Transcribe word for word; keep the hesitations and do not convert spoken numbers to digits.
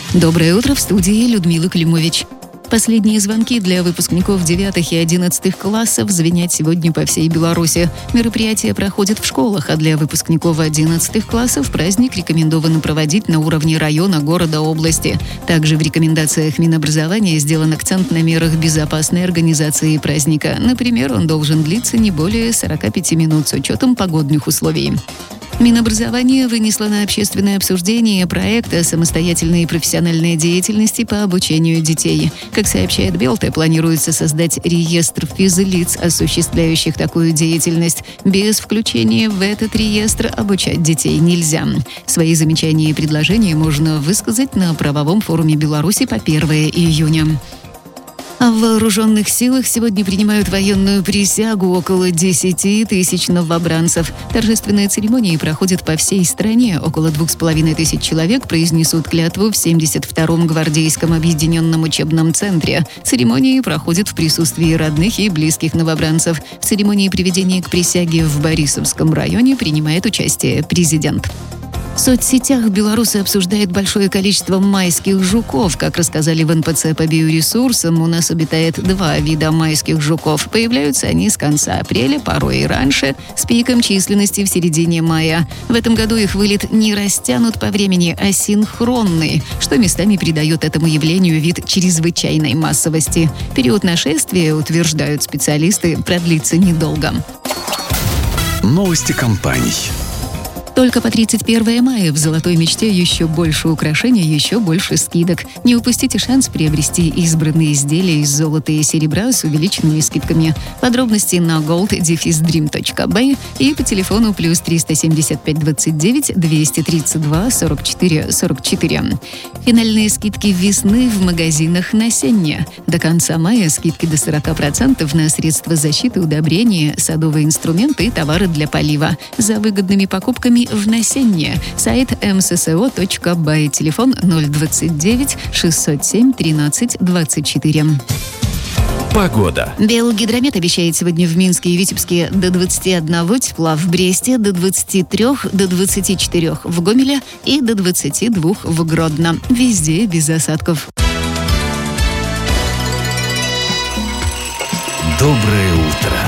Доброе утро, в студии Людмила Климович. Последние звонки для выпускников девятых и одиннадцатых классов звенят сегодня по всей Беларуси. Мероприятие проходит в школах, а для выпускников одиннадцатых классов праздник рекомендовано проводить на уровне района, города, области. Также в рекомендациях Минобразования сделан акцент на мерах безопасной организации праздника. Например, он должен длиться не более сорок пять минут с учетом погодных условий. Минобразование вынесло на общественное обсуждение проекта «Самостоятельная и профессиональная деятельность по обучению детей». Как сообщает Белта, планируется создать реестр физлиц, осуществляющих такую деятельность. Без включения в этот реестр обучать детей нельзя. Свои замечания и предложения можно высказать на правовом форуме Беларуси по первое июня. А в вооруженных силах сегодня принимают военную присягу около десяти тысяч новобранцев. Торжественные церемонии проходят по всей стране. Около двух с половиной тысяч человек произнесут клятву в семьдесят втором гвардейском объединенном учебном центре. Церемонии проходят в присутствии родных и близких новобранцев. В церемонии приведения к присяге в Борисовском районе принимает участие президент. В соцсетях белорусы обсуждают большое количество майских жуков. Как рассказали в эн пэ цэ по биоресурсам, у нас обитает два вида майских жуков. Появляются они с конца апреля, порой и раньше, с пиком численности в середине мая. В этом году их вылет не растянут по времени, а синхронный, что местами придает этому явлению вид чрезвычайной массовости. Период нашествия, утверждают специалисты, продлится недолго. Новости компаний. Только по тридцать первое мая в «Золотой мечте» еще больше украшений, еще больше скидок. Не упустите шанс приобрести избранные изделия из золота и серебра с увеличенными скидками. Подробности на gold dash dream точка by и по телефону плюс триста семьдесят пять двадцать девять двести тридцать два сорок четыре сорок четыре. Финальные скидки весны в магазинах «Насенне». До конца мая скидки до сорок процентов на средства защиты, удобрения, садовые инструменты и товары для полива. За выгодными покупками в «Насенне». Сайт эм эс эс о точка бай. Телефон ноль двадцать девять шестьсот семь тринадцать двадцать четыре. Погода. Белгидромет обещает сегодня в Минске и Витебске до двадцати одного тепла, в Бресте до двадцати трёх, до двадцати четырёх в Гомеле и до двадцати двух в Гродно. Везде без осадков. Доброе утро.